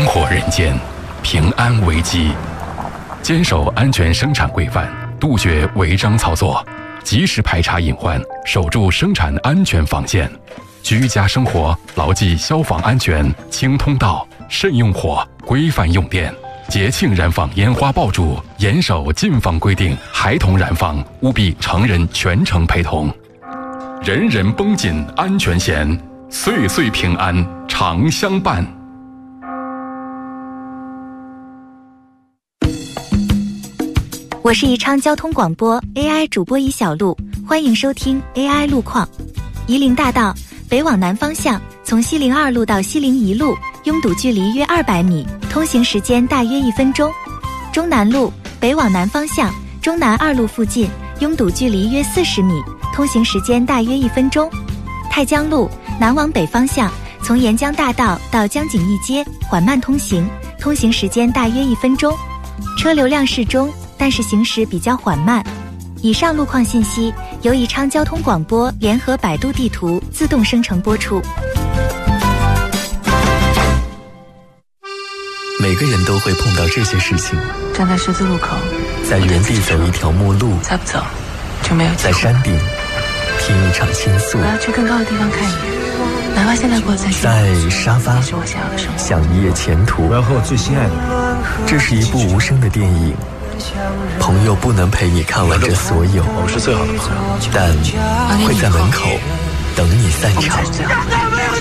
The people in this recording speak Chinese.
活人间，平安危机。坚守安全生产规范，杜绝违章操作，及时排查隐患，守住生产安全防线。居家生活牢记消防安全，清通道，慎用火，规范用电。节庆燃放烟花爆竹，严守禁放规定，孩童燃放务必成人全程陪同。人人绷紧安全弦，岁岁平安常相伴。 我是宜昌交通广播 AI 主播宜小璐，欢迎收听 AI 路况。夷陵大道北往南方向，从西陵2路到西陵1路，拥堵距离约200米，通行时间大约1分钟。中南路北往南方向，中南2路附近，拥堵距离约40米，通行时间大约1分钟。太江路南往北方向，从沿江大道到江景义街缓慢通行，通行时间大约1分钟。车流量适中，但是行驶比较缓慢。以上路况信息由宜昌交通广播联合百度地图自动生成播出。 每个人都会碰到这些事情： 站在十字路口， 在原地走一条陌路， 再不走就没有机会； 在山顶听一场倾诉， 我要去更高的地方看一眼，哪怕现在过得再辛苦， 在沙发是我想要的生活。 想一夜前途， 我要和我最心爱的人。 这是一部无声的电影，朋友不能陪你看完这所有， 我们是最好的朋友， 但会在门口等你散场。